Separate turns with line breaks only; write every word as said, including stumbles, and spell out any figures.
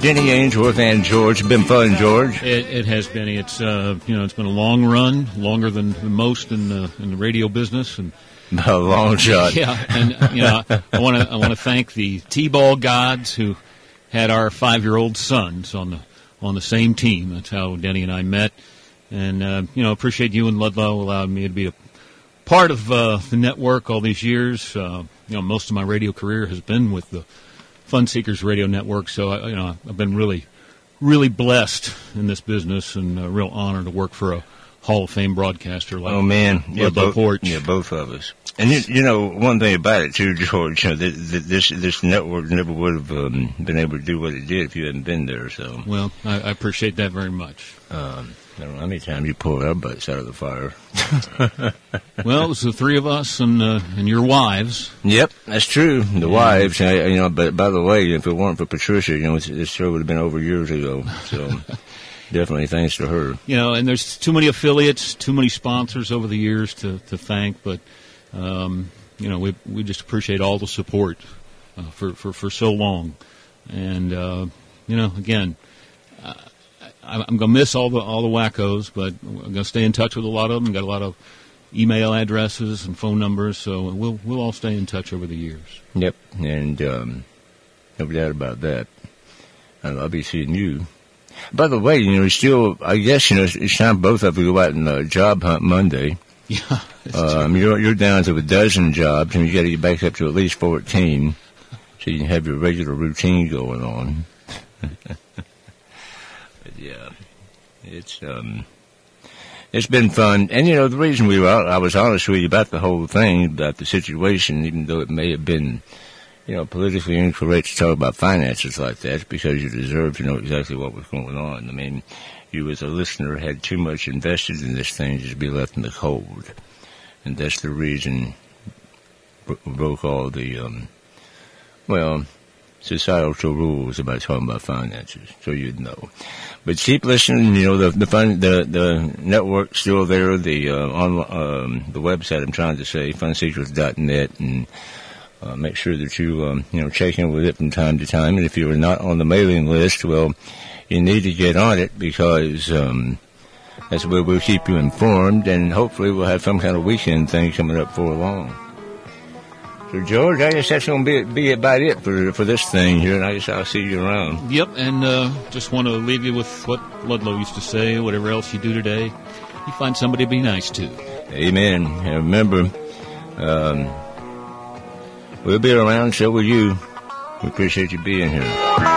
Denny Ainsworth and George. It's been fun, George.
It, it has been. It's uh, you know, it's been a long run, longer than most in the in the radio business, and
a long shot.
Yeah, and you know, I want to I want to thank the T-ball gods who had our five-year-old sons on the on the same team. That's how Denny and I met, and uh, you know, appreciate you and Ludlow allowing me to be a part of uh, the network all these years. Uh, you know, most of my radio career has been with the Fun Seekers Radio Network, so I, you know, I've been really, really blessed in this business, and a real honor to work for a Hall of Fame broadcaster like
oh man, yeah,
Ludlow
both,
Porch.
Yeah, both of us. And you, you know, one thing about it too, George, you know, this this, this network never would have um, been able to do what it did if you hadn't been there. So,
well, I, I appreciate that very much.
Um, I don't know how many times you pulled our butts out of the fire.
Well, it was the three of us and uh, and your wives.
Yep, that's true. The yeah. wives, you know. But by the way, if it weren't for Patricia, you know, this show would have been over years ago. So, definitely thanks to her. You
know, and there's too many affiliates, too many sponsors over the years to, to thank. But um, you know, we we just appreciate all the support uh, for, for for so long. And uh, you know, again. Uh, I'm going to miss all the all the wackos, but I'm going to stay in touch with a lot of them. Got a lot of email addresses and phone numbers, so we'll we'll all stay in touch over the years.
Yep, and um, no doubt about that. And I'll be seeing you. By the way, you know, still, I guess, you know, it's, it's time both of you go out and uh, job hunt Monday.
Yeah,
um, you're you're down to a dozen jobs, and you got to get back up to at least fourteen, so you can have your regular routine going on. Yeah, it's um, it's been fun, and you know the reason we were out, I was honest with you about the whole thing, about the situation, even though it may have been, you know, politically incorrect to talk about finances like that, because you deserve to know exactly what was going on. I mean, you as a listener had too much invested in this thing to be left in the cold, and that's the reason we broke all the um, well. societal rules about talking about finances, so you'd know. But keep listening. You know, the the fun, the the network's still there. The uh, on um, the website, I'm trying to say, fun seekers dot net, and uh, make sure that you um, you know check in with it from time to time. And if you are not on the mailing list, well, you need to get on it, because um, that's where we'll keep you informed, and hopefully we'll have some kind of weekend thing coming up for long. So, George, I guess that's going to be, be about it for for this thing here, and I guess I'll see you around.
Yep, and uh, just want to leave you with what Ludlow used to say: whatever else you do today, you find somebody to be nice to.
Amen. And remember, um, we'll be around, so will you. We appreciate you being here.